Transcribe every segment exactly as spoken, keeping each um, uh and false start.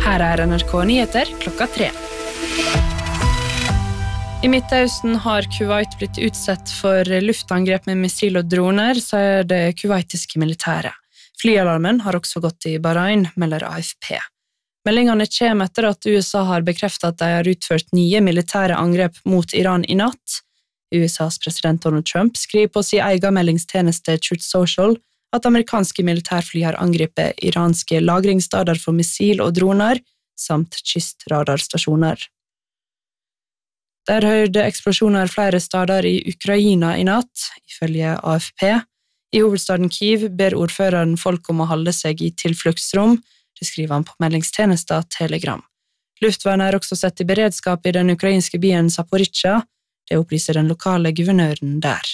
Her er N R K Nyheter klokka tre. I Midtøsten har Kuwait blitt utsatt for luftangrep med missil og droner, sier det kuwaitiske militæret. Flyalarmen har også gått i Bahrain, melder A F P. Meldingene kommer etter at U S A har bekreftet at de har utført nye militære angrep mot Iran i natt. U S A's president Donald Trump skriver på sin egen meldingstjeneste Truth Social at amerikanske militærfly har angrepet iranske lagringssteder for missil og droner, samt kystradarstasjoner. Der hørte eksplosjoner flere steder i Ukraina i natt, ifølge A F P. I hovedstaden Kyiv ber ordføreren folk om å holde seg i tilfluktsrom, det skriver han på meldingstjenesten Telegram. Luftvernet er også sett i beredskap i den ukrainske byen Zaporizjzja, det opplyser den lokale guvernøren der.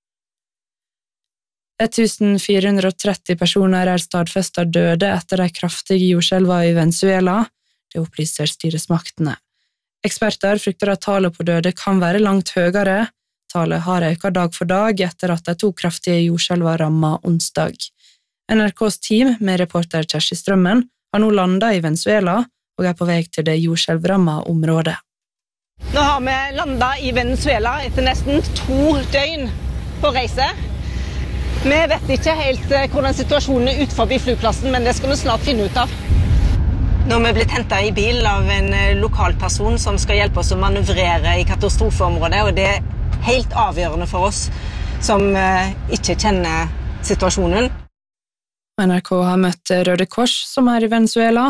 fjorten hundre og tretti personer er stadfestet døde etter de kraftige jordskjelvene i Venezuela, det opplyser styresmaktene. Eksperter frykter at tallet på døde kan være langt høyere. Tallet har økt dag for dag etter at de to kraftige jordskjelvene rammet onsdag. N R K's team med reporter Kjersti Strømmen har nå landet i Venezuela og er på vei til det jordskjelvrammede området. Nå har vi landet i Venezuela etter nesten to døgn på reise. Vi vet ikke helt hvordan situasjonen er utenfor flyplassen, men det skal vi snart finne ut av. Nå har vi blitt hentet i bil av en lokalperson som skal hjelpe oss å manøvrere i katastrofeområdet, og det er helt avgjørende for oss som ikke kjenner situasjonen. N R K har møtt Røde Kors, som er i Venezuela,